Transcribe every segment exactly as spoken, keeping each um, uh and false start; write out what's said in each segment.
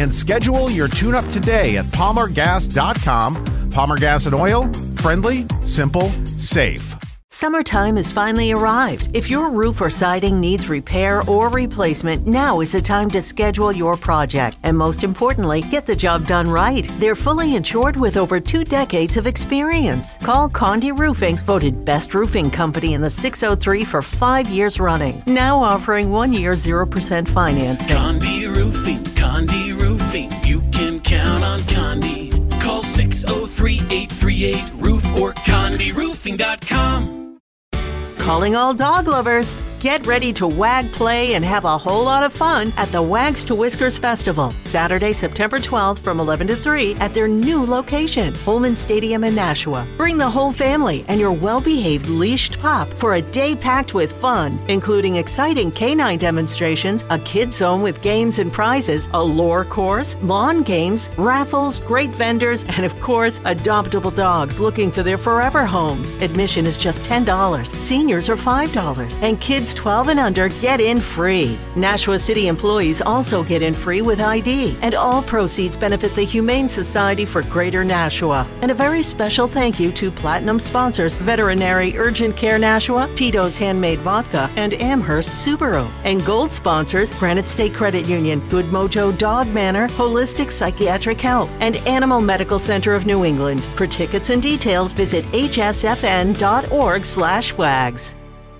and schedule your tune-up today at palmer gas dot com. Palmer Gas and Oil, friendly, simple, safe. Summertime has finally arrived. If your roof or siding needs repair or replacement, now is the time to schedule your project. And most importantly, get the job done right. They're fully insured with over two decades of experience. Call Condi Roofing, voted best roofing company in the six oh three for five years running. Now offering one year zero percent financing. Condi Roofing, Condi Roofing. You can count on Condi. Call six oh three, eight three eight, roof or condi roofing dot com. Calling all dog lovers. Get ready to wag, play, and have a whole lot of fun at the Wags to Whiskers Festival, Saturday, September twelfth from eleven to three at their new location, Holman Stadium in Nashua. Bring the whole family and your well-behaved leashed pup for a day packed with fun, including exciting canine demonstrations, a kid zone with games and prizes, a lore course, lawn games, raffles, great vendors, and of course, adoptable dogs looking for their forever homes. Admission is just ten dollars. Seniors are five dollars. And kids twelve and under get in free. Nashua City employees also get in free with I D, and all proceeds benefit the Humane Society for Greater Nashua. And a very special thank you to Platinum sponsors Veterinary Urgent Care Nashua, Tito's Handmade Vodka, and Amherst Subaru. And gold sponsors Granite State Credit Union, Good Mojo Dog Manor, Holistic Psychiatric Health, and Animal Medical Center of New England. For tickets and details, visit h s f n dot org slash wags.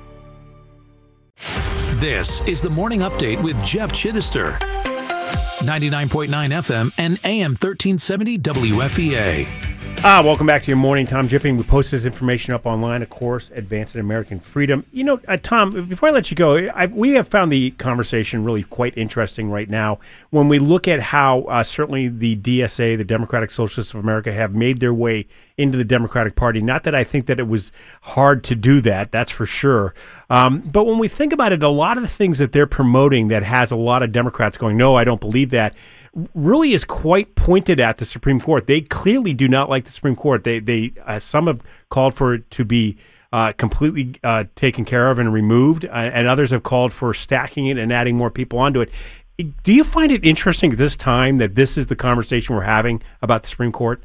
This is the Morning Update with Jeff Chittister. ninety-nine point nine F M and A M thirteen seventy W F E A. Ah, welcome back to your morning. Tom Jipping. We post this information up online, of course, Advancing American Freedom. You know, uh, Tom, before I let you go, I've, we have found the conversation really quite interesting right now when we look at how uh, certainly the D S A, the Democratic Socialists of America, have made their way into the Democratic Party. Not that I think that it was hard to do that, that's for sure. Um, but when we think about it, a lot of the things that they're promoting that has a lot of Democrats going, no, I don't believe that, really is quite pointed at the Supreme Court. They clearly do not like the Supreme Court. They, they, uh, some have called for it to be uh, completely uh, taken care of and removed, uh, and others have called for stacking it and adding more people onto it. Do you find it interesting at this time that this is the conversation we're having about the Supreme Court?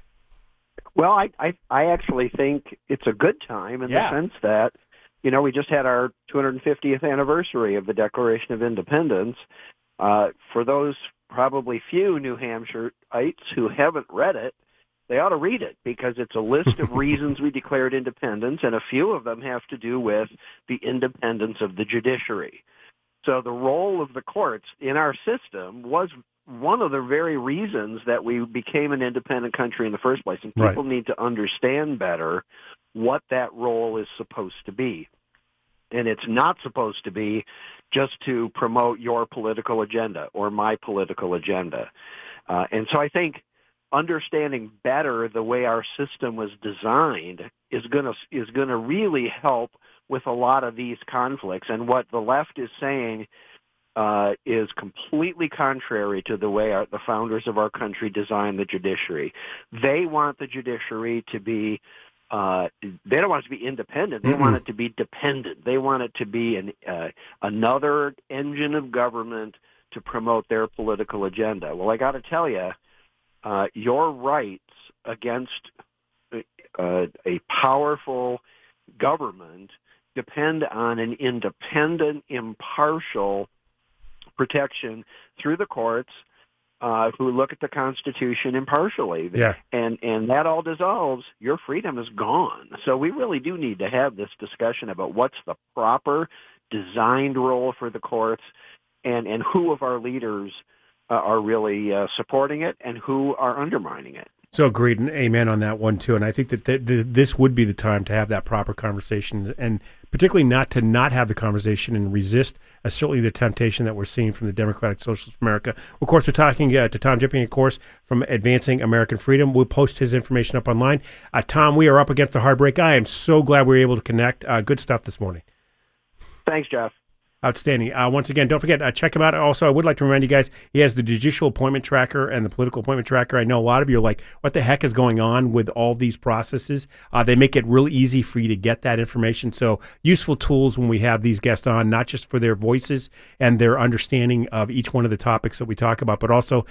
Well, I, I, I actually think it's a good time in yeah. the sense that, you know, we just had our two hundred fiftieth anniversary of the Declaration of Independence. Uh, for those probably few New Hampshireites who haven't read it, they ought to read it because it's a list of reasons we declared independence, and a few of them have to do with the independence of the judiciary. So the role of the courts in our system was one of the very reasons that we became an independent country in the first place, and people right. need to understand better what that role is supposed to be. And it's not supposed to be just to promote your political agenda or my political agenda. Uh, and so I think understanding better the way our system was designed is going to is going to really help with a lot of these conflicts. And what the left is saying uh, is completely contrary to the way our, the founders of our country designed the judiciary. They want the judiciary to be Uh, they don't want it to be independent. They mm-hmm. want it to be dependent. They want it to be an, uh, another engine of government to promote their political agenda. Well, I got to tell you, uh, your rights against uh, a powerful government depend on an independent, impartial protection through the courts, Uh, who look at the Constitution impartially. Yeah. And and that all dissolves, your freedom is gone. So we really do need to have this discussion about what's the proper designed role for the courts and, and who of our leaders uh, are really uh, supporting it and who are undermining it. So agreed and amen on that one, too. And I think that th- th- this would be the time to have that proper conversation, and particularly not to not have the conversation and resist uh, certainly the temptation that we're seeing from the Democratic Socialists of America. Of course, we're talking uh, to Tom Jipping, of course, from Advancing American Freedom. We'll post his information up online. Uh, Tom, we are up against the hard break. I am so glad we were able to connect. Uh, good stuff this morning. Thanks, Jeff. Outstanding. Uh, once again, don't forget, uh, check him out. Also, I would like to remind you guys, he has the Judicial Appointment Tracker and the Political Appointment Tracker. I know a lot of you are like, what the heck is going on with all these processes? Uh, they make it really easy for you to get that information. So useful tools when we have these guests on, not just for their voices and their understanding of each one of the topics that we talk about, but also